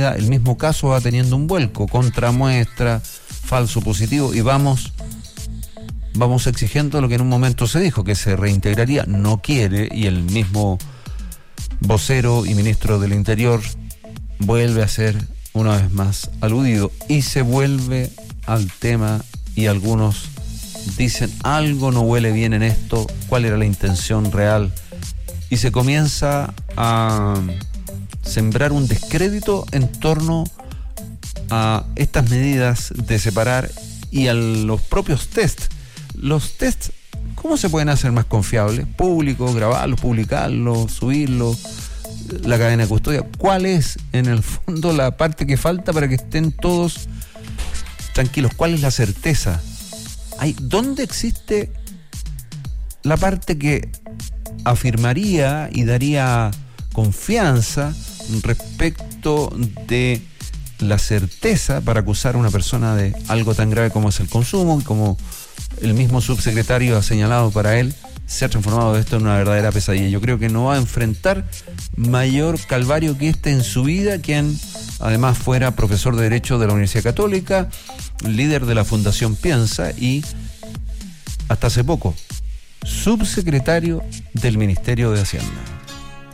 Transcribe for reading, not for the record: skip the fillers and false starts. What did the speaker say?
medida el mismo caso va teniendo un vuelco, contramuestra, falso positivo, y vamos exigiendo lo que en un momento se dijo, que se reintegraría, no quiere, y el mismo vocero y ministro del Interior vuelve a ser una vez más aludido, y se vuelve al tema, y algunos dicen algo no huele bien en esto, cuál era la intención real, y se comienza a sembrar un descrédito en torno a estas medidas de separar y a los propios test. Los test, ¿cómo se pueden hacer más confiables? Públicos, grabarlos, publicarlos, subirlos, la cadena de custodia. ¿Cuál es, en el fondo, la parte que falta para que estén todos tranquilos? ¿Cuál es la certeza? ¿Dónde existe la parte que afirmaría y daría confianza respecto de la certeza para acusar a una persona de algo tan grave como es el consumo, y como el mismo subsecretario ha señalado, para él se ha transformado esto en una verdadera pesadilla? Yo creo que no va a enfrentar mayor calvario que este en su vida, quien además fuera profesor de Derecho de la Universidad Católica, líder de la Fundación Piensa y hasta hace poco subsecretario del Ministerio de Hacienda.